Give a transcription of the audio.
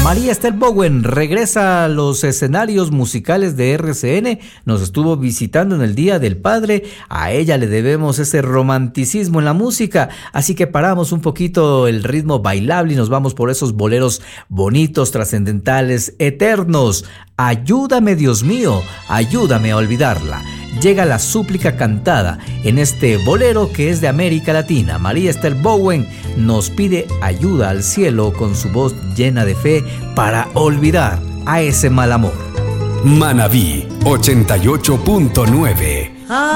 María Esther Bowen regresa a los escenarios musicales de RCN, nos estuvo visitando en el Día del Padre, a ella le debemos ese romanticismo en la música, así que paramos un poquito el ritmo bailable y nos vamos por esos boleros bonitos, trascendentales, eternos. Ayúdame, Dios mío, ayúdame a olvidarla. Llega la súplica cantada en este bolero que es de América Latina. María Esther Bowen nos pide ayuda al cielo con su voz llena de fe para olvidar a ese mal amor. Manabí 88.9.